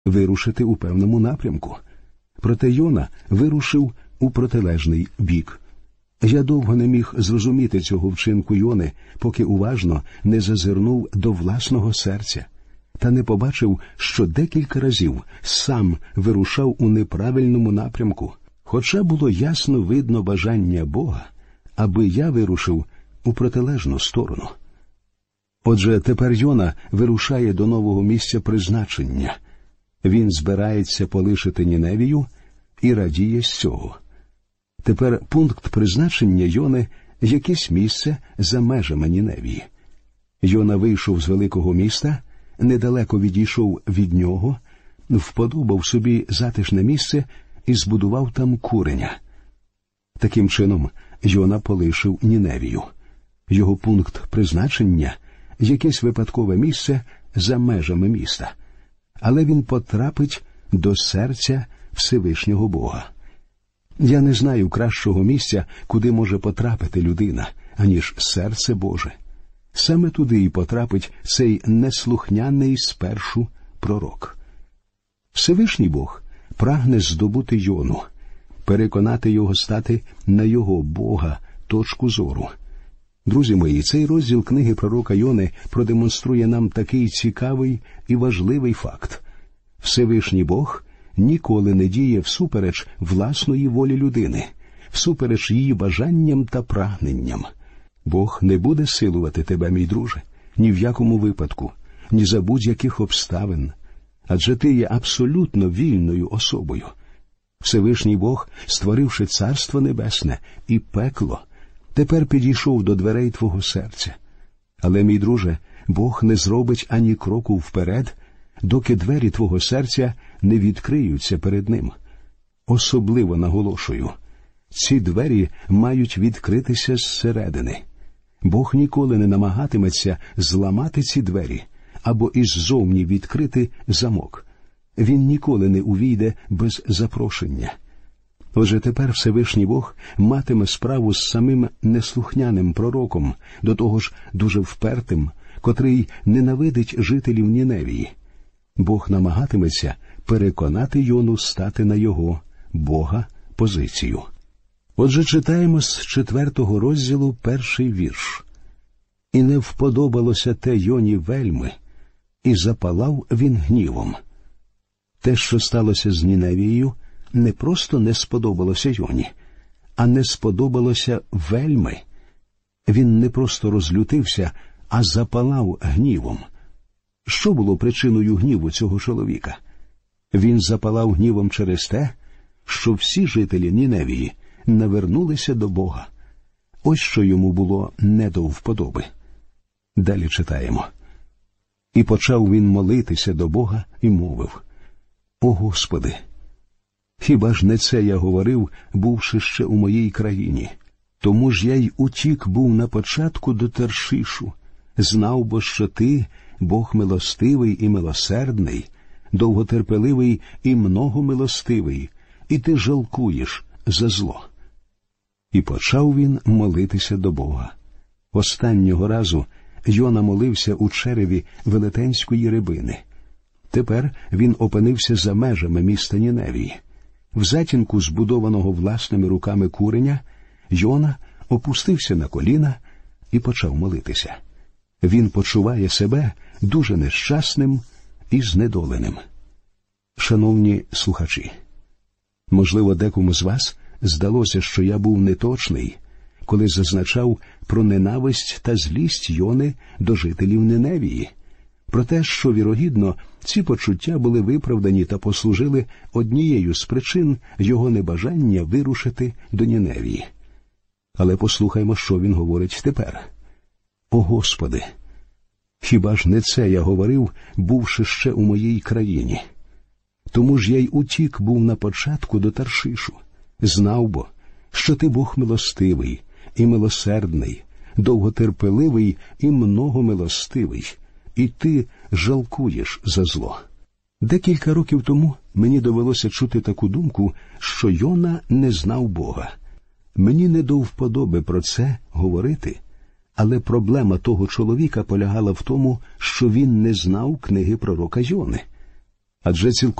вирушити у певному напрямку. Проте Йона вирушив у протилежний бік. Я довго не міг зрозуміти цього вчинку Йони, поки уважно не зазирнув до власного серця та не побачив, що декілька разів сам вирушав у неправильному напрямку, хоча було ясно видно бажання Бога, аби я вирушив у протилежну сторону. Отже, тепер Йона вирушає до нового місця призначення. Він збирається полишити Ніневію і радіє з цього. Тепер пункт призначення Йони – якесь місце за межами Ніневії. Йона вийшов з великого міста, недалеко відійшов від нього, вподобав собі затишне місце і збудував там куреня. Таким чином, Йона полишив Ніневію. Його пункт призначення – якесь випадкове місце за межами міста. Але він потрапить до серця Всевишнього Бога. Я не знаю кращого місця, куди може потрапити людина, аніж серце Боже. Саме туди і потрапить цей неслухняний спершу пророк. Всевишній Бог прагне здобути Йону, переконати його стати на його Бога точку зору. Друзі мої, цей розділ книги пророка Йони продемонструє нам такий цікавий і важливий факт. Всевишній Бог ніколи не діє всупереч власної волі людини, всупереч її бажанням та прагненням. Бог не буде силувати тебе, мій друже, ні в якому випадку, ні за будь-яких обставин, адже ти є абсолютно вільною особою. Всевишній Бог, створивши Царство Небесне і пекло, тепер підійшов до дверей твого серця. Але, мій друже, Бог не зробить ані кроку вперед, доки двері твого серця не відкриються перед ним. Особливо наголошую, ці двері мають відкритися зсередини. Бог ніколи не намагатиметься зламати ці двері або іззовні відкрити замок. Він ніколи не увійде без запрошення. Отже, тепер Всевишній Бог матиме справу з самим неслухняним пророком, до того ж дуже впертим, котрий ненавидить жителів Ніневії. Бог намагатиметься переконати Йону стати на його, Бога, позицію. Отже, читаємо з 4 розділу 1 вірш. «І не вподобалося те Йоні вельми, і запалав він гнівом». Те, що сталося з Ніневією, не просто не сподобалося Йоні, а не сподобалося вельми. Він не просто розлютився, а запалав гнівом. Що було причиною гніву цього чоловіка? Він запалав гнівом через те, що всі жителі Ніневії навернулися до Бога. Ось що йому було не до вподоби. Далі читаємо. «І почав він молитися до Бога і мовив: О Господи, хіба ж не це я говорив, бувши ще у моїй країні? Тому ж я й утік був на початку до Таршишу, знав бо, що ти, Бог милостивий і милосердний, довготерпеливий і многомилостивий, і ти жалкуєш за зло». І почав він молитися до Бога. Останнього разу Йона молився у череві велетенської рибини. Тепер він опинився за межами міста Ніневії. В затінку збудованого власними руками куреня Йона опустився на коліна і почав молитися. Він почуває себе дуже нещасним і знедоленим. Шановні слухачі, можливо, декому з вас здалося, що я був неточний, коли зазначав про ненависть та злість Йони до жителів Ніневії, про те, що, вірогідно, ці почуття були виправдані та послужили однією з причин його небажання вирушити до Ніневії. Але послухаймо, що він говорить тепер. «О Господи, хіба ж не це я говорив, бувши ще у моїй країні? Тому ж я й утік був на початку до Таршишу, знав бо, що ти Бог милостивий і милосердний, довготерпеливий і многомилостивий, і ти жалкуєш за зло». Декілька років тому мені довелося чути таку думку, що Йона не знав Бога. Мені не до вподоби про це говорити, але проблема того чоловіка полягала в тому, що він не знав книги пророка Йони. адже цілком